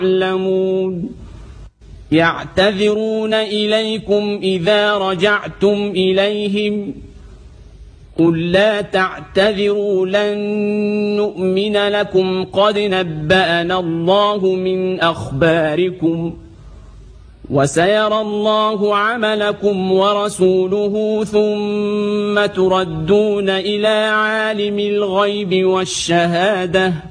يعلمون يعتذرون إليكم إذا رجعتم إليهم قل لا تعتذروا لن نؤمن لكم قد نبأنا الله من أخباركم وسيرى الله عملكم ورسوله ثم تردون إلى عالم الغيب والشهادة